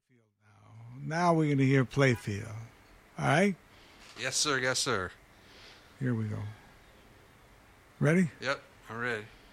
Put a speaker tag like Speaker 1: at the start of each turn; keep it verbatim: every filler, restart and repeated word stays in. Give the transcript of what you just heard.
Speaker 1: Now we're going to hear Playfield. All right?
Speaker 2: Yes, sir. Yes, sir.
Speaker 1: Here we go. Ready?
Speaker 2: Yep, I'm ready.